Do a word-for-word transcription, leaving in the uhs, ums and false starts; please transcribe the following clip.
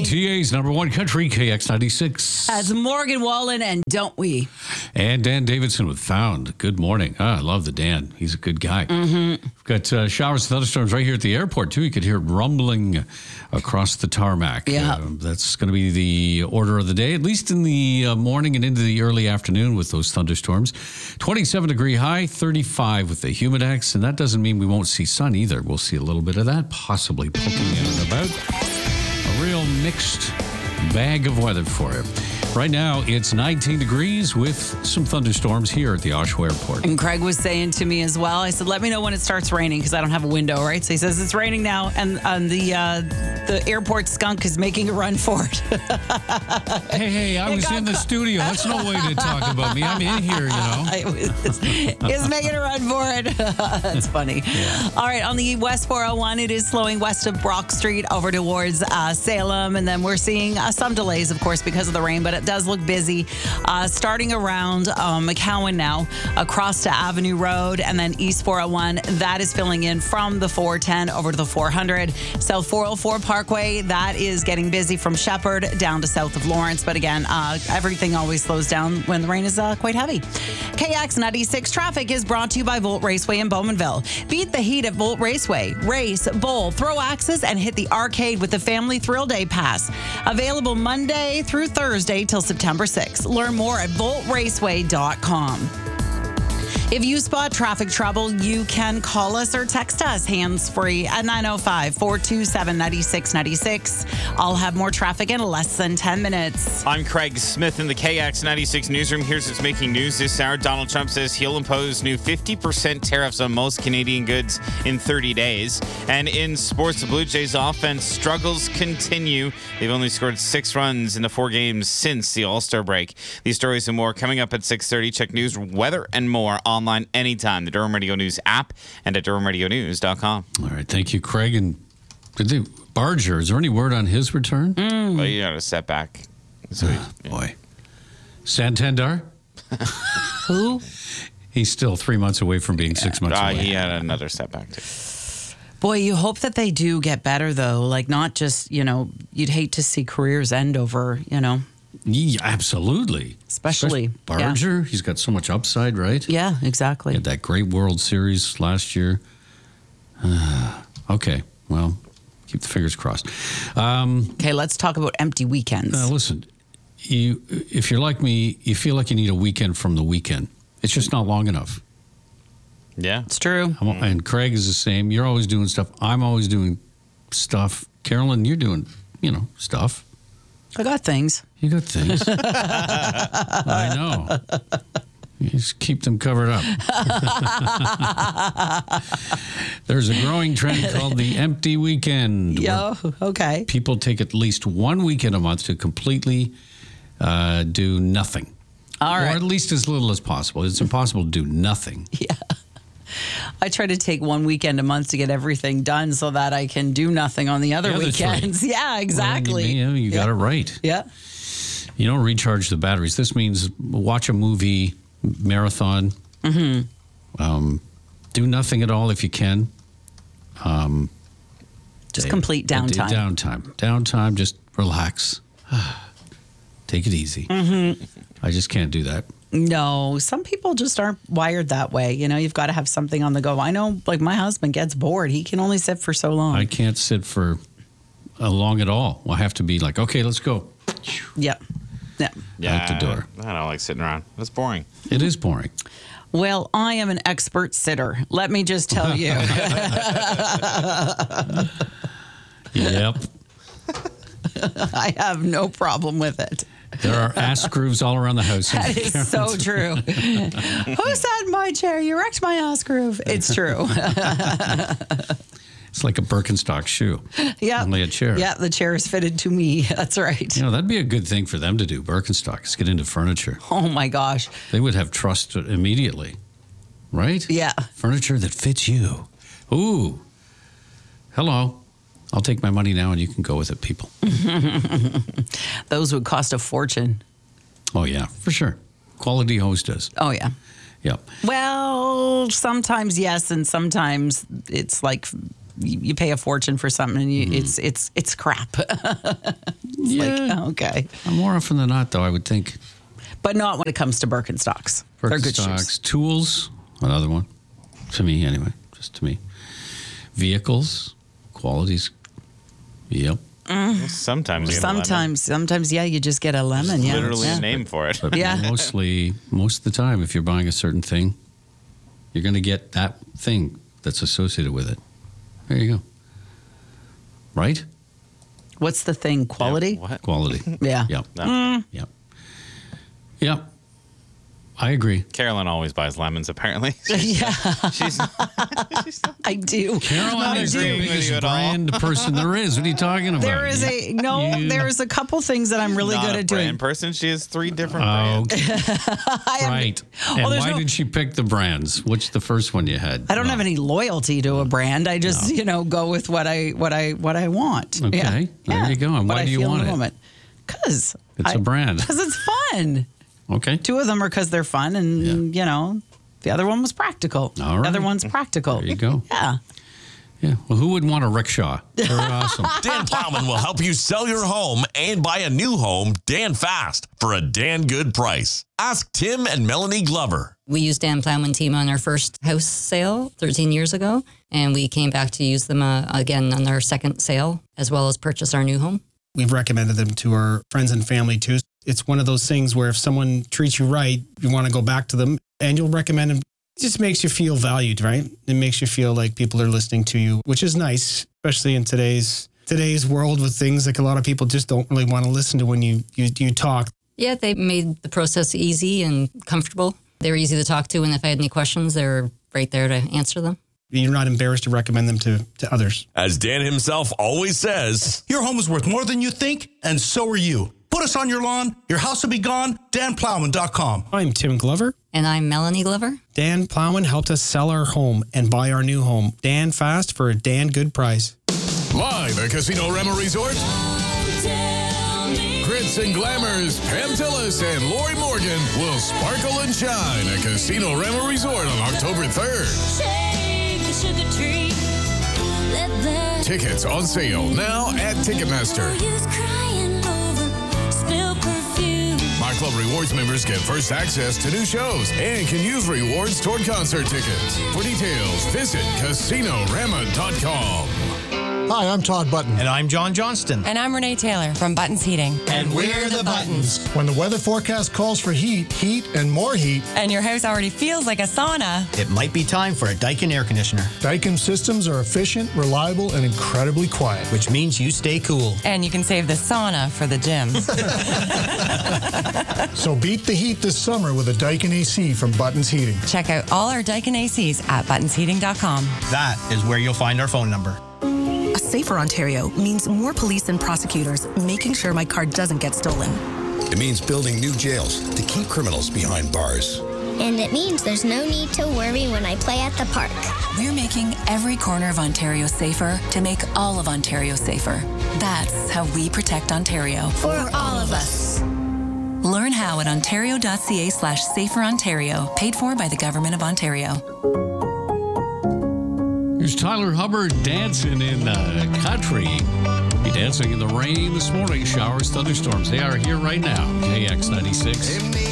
T A's number one country, K X ninety-six. That's Morgan Wallen and Don't We. And Dan Davidson with Found. Good morning. Oh, I love the Dan. He's a good guy. Mm-hmm. We've got uh, showers and thunderstorms right here at the airport, too. You could hear rumbling across the tarmac. Yeah. Uh, that's going to be the order of the day, at least in the uh, morning and into the early afternoon with those thunderstorms. twenty-seven degree high, thirty-five with the humidex, and that doesn't mean we won't see sun either. We'll see a little bit of that, possibly poking in and about. A real mixed bag of weather for you. Right now, it's nineteen degrees with some thunderstorms here at the Oshawa Airport. And Craig was saying to me as well, I said, let me know when it starts raining because I don't have a window, right? So he says it's raining now, and, and the uh, the airport skunk is making a run for it. Hey, hey, I It was got in the ca- studio. That's no way to talk about me. I'm in here, you know. He's making a run for it. That's funny. Yeah. All right, on the West four oh one, it is slowing west of Brock Street over towards uh, Salem. And then we're seeing uh, some delays, of course, because of the rain, but it does look busy. Uh, starting around uh, McCowan now, across to Avenue Road, and then East four oh one, that is filling in from the four ten over to the four hundred. South four oh four Parkway, that is getting busy from Shepherd down to south of Lawrence. But again, uh, everything always slows down when the rain is uh, quite heavy. K X ninety-six traffic is brought to you by Volt Raceway in Bowmanville. Beat the heat at Volt Raceway. Race, bowl, throw axes, and hit the arcade with the Family Thrill Day Pass. Available Monday through Thursday till September sixth. Learn more at volt raceway dot com. If you spot traffic trouble, you can call us or text us hands-free at nine oh five, four two seven, nine six nine six. I'll have more traffic in less than ten minutes. I'm Craig Smith in the K X ninety-six newsroom. Here's what's making news this hour. Donald Trump says he'll impose new fifty percent tariffs on most Canadian goods in thirty days. And in sports, the Blue Jays offense struggles continue. They've only scored six runs in the four games since the All-Star break. These stories and more coming up at six thirty. Check news, weather, and more online anytime. The Durham Radio News app and at durham radio news dot com. All right. Thank you, Craig. And did they, Barger, is there any word on his return? Mm. Well, you got a setback. So he, Oh, boy. Santander? Who? He's still three months away from being six months uh, away. he had another setback, too. Boy, you hope that they do get better, though. Like, not just, you know, you'd hate to see careers end over, you know. Yeah, absolutely. Especially, Barger. He's got so much upside, right? Yeah, exactly. He had that great World Series last year. Uh, okay, well, keep the fingers crossed. Um, Okay, let's talk about empty weekends. uh, listen, you if you're like me, you feel like you need a weekend from the weekend. It's just not long enough. Yeah. It's true. I'm, and Craig is the same. You're always doing stuff. I'm always doing stuff. Carolyn, you're doing, you know, stuff. I got things. You got things. I know. You just keep them covered up. There's a growing trend called the empty weekend. Yo, okay. People take at least one weekend a month to completely uh, do nothing. All Or right. at least as little as possible. It's impossible to do nothing. Yeah. I try to take one weekend a month to get everything done so that I can do nothing on the other The other weekends. three. Yeah, exactly. Well, you know, you yeah. got it right. Yeah. You don't recharge the batteries. This means watch a movie, marathon. Mm-hmm. Um, do nothing at all if you can. Um, Just day- complete a day- downtime. Downtime. Downtime. Just relax. Take it easy. Mm-hmm. I just can't do that. No, some people just aren't wired that way. You know, you've got to have something on the go. I know, like, my husband gets bored. He can only sit for so long. I can't sit for uh, long at all. I have to be like, okay, let's go. Yeah. Yeah. Yeah. Out the door. I don't like sitting around. That's boring. It is boring. Well, I am an expert sitter. Let me just tell you. Yep. I have no problem with it. There are ass grooves all around the house. That is so true. Who sat in my chair? You wrecked my ass groove. It's true. It's like a Birkenstock shoe. Yeah. Only a chair. Yeah, the chair is fitted to me. That's right. You know, that'd be a good thing for them to do, Birkenstocks, get into furniture. Oh, my gosh. They would have trust immediately, right? Yeah. Furniture that fits you. Ooh. Hello. I'll take my money now and you can go with it, people. Those would cost a fortune. Oh, yeah, for sure. Quality Hose does. Oh, yeah. Yep. Well, sometimes yes, and sometimes it's like you, you pay a fortune for something and you, mm. it's it's it's crap. It's yeah. Like, okay. More often than not, though, I would think. But not when it comes to Birkenstocks. They're good Birkenstocks, shoes. tools, another one. To me, anyway. Just to me. Vehicles, qualities. Yep. Mm. Sometimes. You get Sometimes, sometimes, yeah, you just get a lemon. There's Yeah, literally yeah. a name for it. But Yeah. mostly, most of the time, if you're buying a certain thing, you're going to get that thing that's associated with it. There you go. Right? What's the thing? Quality? Yeah, what? Quality. Yeah. Yep. No. Mm. Yep. Yep. I agree. Carolyn always buys lemons, apparently. Yeah, She's, she's not I do. Carolyn I is do. the agreeing with biggest you at all. brand person there is. What are you talking about? There is a no. You- There's a couple things that I'm really not good a at brand doing. person. She has three different Oh, brands. I am- right. And there's why no- did she pick the brands? Which the first one you had? I don't have any loyalty to a brand. I just, you know, go with what I what I what I want. Okay, Yeah. there Yeah. you go. And What why I do you feel in want the it? moment. Because It's a brand. Because it's fun. Okay. Two of them are because they're fun, and you know, the other one was practical. All The right. other one's practical. There you go. Yeah. Yeah. Well, who wouldn't want a rickshaw? They're awesome. Dan Plowman will help you sell your home and buy a new home Dan fast for a Dan good price. Ask Tim and Melanie Glover. We used Dan Plowman team on our first house sale thirteen years ago, and we came back to use them uh, again on our second sale, as well as purchase our new home. We've recommended them to our friends and family too. It's one of those things where if someone treats you right, you want to go back to them and you'll recommend them. It just makes you feel valued, right? It makes you feel like people are listening to you, which is nice, especially in today's today's world with things like a lot of people just don't really want to listen to when you you, you talk. Yeah, they made the process easy and comfortable. They were easy to talk to, and if I had any questions, they were right there to answer them. You're not embarrassed to recommend them to, to others. As Dan himself always says, your home is worth more than you think, and so are you. Put us on your lawn. Your house will be gone. Dan Plowman dot com. I'm Tim Glover. And I'm Melanie Glover. Dan Plowman helped us sell our home and buy our new home. Dan fast for a Dan good price. Live at Casino Rema Resort, Grits and Glamours, Pam Tillis and Lori Morgan will sparkle and shine at Casino Rema Resort on October third. Shake the sugar tree. Let the Tickets on sale now at Ticketmaster. use crying over spilled perfume. My Club Rewards members get first access to new shows and can use rewards toward concert tickets. For details, visit Casino Rema dot com. Hi, I'm Todd Button. And I'm John Johnston. And I'm Renee Taylor from Buttons Heating. And we're the Buttons. When the weather forecast calls for heat, heat, and more heat, And your house already feels like a sauna. It might be time for a Daikin air conditioner, Daikin systems are efficient, reliable, and incredibly quiet. which means you stay cool. And you can save the sauna for the gym. So beat the heat this summer with a Daikin A C from Buttons Heating. Check out all our Daikin A Cs at buttons heating dot com. That is where you'll find our phone number. A safer Ontario means more police and prosecutors making sure my car doesn't get stolen. It means building new jails to keep criminals behind bars. And it means there's no need to worry when I play at the park. We're making every corner of Ontario safer to make all of Ontario safer. That's how we protect Ontario. For all of us. Learn how at ontario.ca slash safer Ontario, paid for by the Government of Ontario. Here's Tyler Hubbard dancing in the country. He dancing in the rain this morning. Showers, thunderstorms. They are here right now. K X ninety-six.